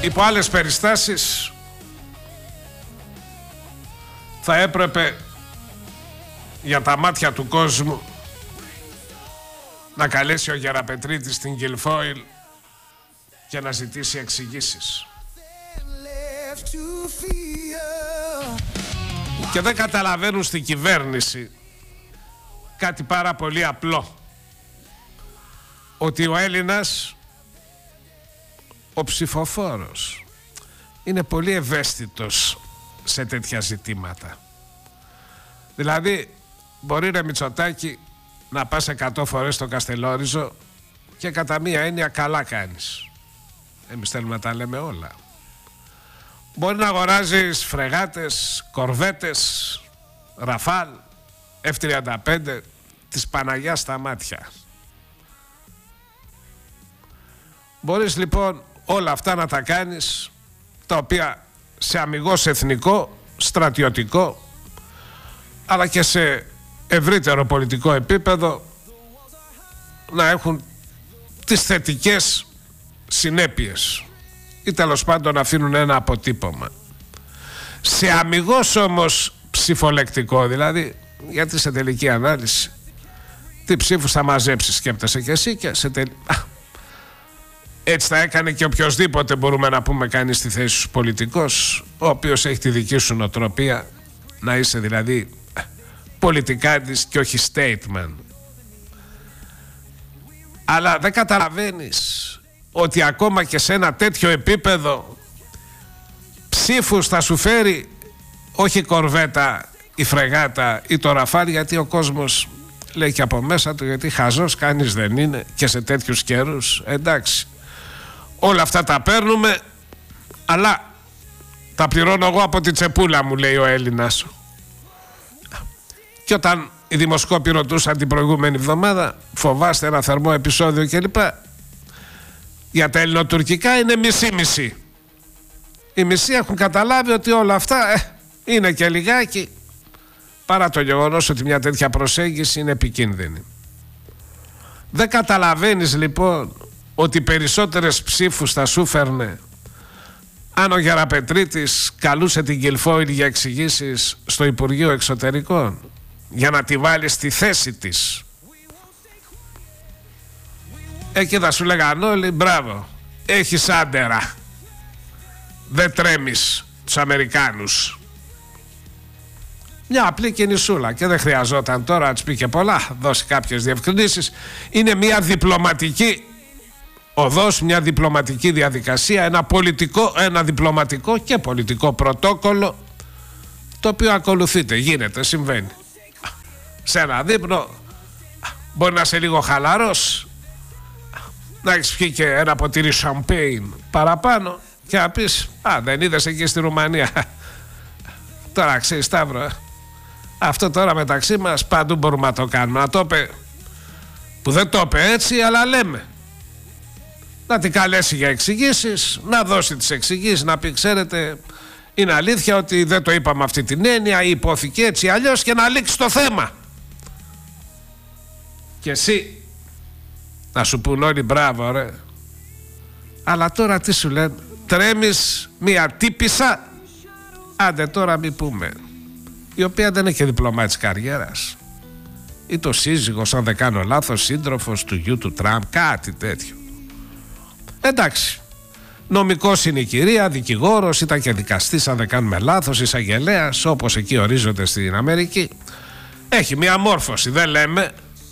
υπό άλλες περιστάσεις θα έπρεπε για τα μάτια του κόσμου να καλέσει ο Γεραπετρίτης την Guilfoyle και να ζητήσει εξηγήσεις. Και δεν καταλαβαίνουν στην κυβέρνηση κάτι πάρα πολύ απλό, ότι ο Έλληνας, ο ψηφοφόρος, είναι πολύ ευαίσθητος σε τέτοια ζητήματα. Δηλαδή μπορεί, ρε Μητσοτάκη, να πας 100 φορές στο Καστελόριζο και κατά μία έννοια καλά κάνεις. Εμείς θέλουμε να τα λέμε όλα. Μπορεί να αγοράζεις φρεγάτες, κορβέτες, Ραφάλ, F-35 της Παναγιάς στα μάτια. Μπορείς λοιπόν όλα αυτά να τα κάνεις, τα οποία σε αμιγώς εθνικό, στρατιωτικό, αλλά και σε ευρύτερο πολιτικό επίπεδο να έχουν τις θετικές συνέπειες ή τέλος πάντων να αφήνουν ένα αποτύπωμα. Σε αμιγώς όμως ψηφολεκτικό, δηλαδή, γιατί σε τελική ανάλυση τι ψήφους θα μαζέψεις, σκέπτεσαι και εσύ, και έτσι θα έκανε και οποιοσδήποτε, μπορούμε να πούμε, κάνει στη θέση σου πολιτικός, ο οποίος έχει τη δική σου νοοτροπία, να είσαι δηλαδή πολιτικάντης και όχι statement. Αλλά δεν καταλαβαίνεις ότι ακόμα και σε ένα τέτοιο επίπεδο ψήφους θα σου φέρει όχι η κορβέτα, η φρεγάτα ή το Ραφάλ, γιατί ο κόσμος λέει και από μέσα του, γιατί χαζός κανείς δεν είναι και σε τέτοιους καιρούς, εντάξει, όλα αυτά τα παίρνουμε, αλλά τα πληρώνω εγώ από την τσεπούλα μου, λέει ο Έλληνας. Και όταν οι δημοσκόποι ρωτούσαν την προηγούμενη εβδομάδα, φοβάστε ένα θερμό επεισόδιο κλπ, για τα ελληνοτουρκικά είναι μισή-μισή. Οι μισοί έχουν καταλάβει ότι όλα αυτά είναι και λιγάκι, παρά το γεγονός ότι μια τέτοια προσέγγιση είναι επικίνδυνη. Δεν καταλαβαίνεις λοιπόν ότι περισσότερες ψήφους θα σου φέρνε αν ο Γεραπετρίτης καλούσε την Guilfoyle για εξηγήσεις στο Υπουργείο Εξωτερικών, για να τη βάλει στη θέση της. Εκεί θα σου λέγαν όλοι, μπράβο, έχεις άντερα, δεν τρέμεις τους Αμερικάνους. Μια απλή κινησούλα, και δεν χρειαζόταν τώρα να της πει και πολλά, δώσει κάποιες διευκρινήσεις. Είναι μια διπλωματική οδός, μια διπλωματική διαδικασία, ένα διπλωματικό και πολιτικό πρωτόκολλο, το οποίο ακολουθείται, γίνεται, συμβαίνει. Σε ένα δείπνο μπορεί να είσαι λίγο χαλαρός, να έχεις πιει και ένα ποτήρι σαμπέιν παραπάνω και να πεις, δεν είδες εκεί στη Ρουμανία, τώρα ξέρεις Σταύρο, αυτό τώρα μεταξύ μας παντού μπορούμε να το κάνουμε. Να το είπε, που δεν το είπε έτσι, αλλά λέμε, να την καλέσει για εξηγήσεις, να δώσει τις εξηγήσεις, να πει, ξέρετε, είναι αλήθεια ότι δεν το είπαμε αυτή την έννοια ή υπόθηκε έτσι αλλιώς, και να λήξει το θέμα. Και εσύ να σου πουν όλοι, μπράβο ρε, αλλά τώρα τι σου λένε, τρέμεις μια τύπισσα, άντε τώρα μη πούμε, η οποία δεν έχει διπλωμάτης καριέρας, ή το σύζυγος, αν δεν κάνω λάθος, σύντροφος του γιου του Τραμπ, κάτι τέτοιο. Εντάξει, νομικός είναι η κυρία, δικηγόρος, ήταν και δικαστής αν δεν κάνουμε λάθος, εισαγγελέας, όπως εκεί ορίζονται στην Αμερική. Έχει μια μόρφωση, δεν λέμε,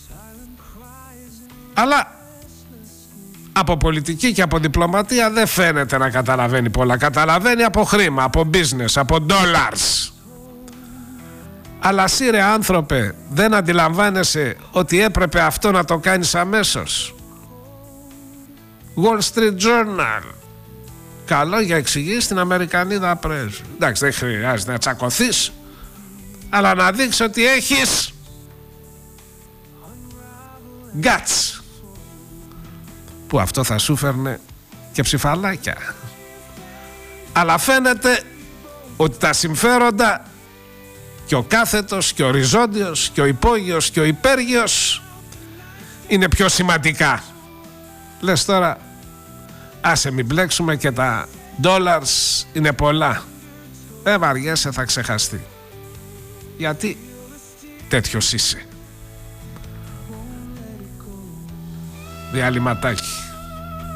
αλλά από πολιτική και από διπλωματία δεν φαίνεται να καταλαβαίνει πολλά. Καταλαβαίνει από χρήμα, από business, από dollars. Αλλά εσύ ρε άνθρωπε, δεν αντιλαμβάνεσαι ότι έπρεπε αυτό να το κάνεις αμέσως? Wall Street Journal, καλό για εξηγήσεις στην Αμερικανίδα πρέσβη. Εντάξει, δεν χρειάζεται να τσακωθείς, αλλά να δείξεις ότι έχεις guts, που αυτό θα σου φέρνε και ψηφαλάκια. Αλλά φαίνεται ότι τα συμφέροντα και ο κάθετος και ο οριζόντιος και ο υπόγειος και ο υπέργειος είναι πιο σημαντικά. Λες τώρα, άσε μην μπλέξουμε και τα dollars είναι πολλά. Δεν βαριέσαι, θα ξεχαστεί. Γιατί τέτοιος είσαι. Διαλυματάκι.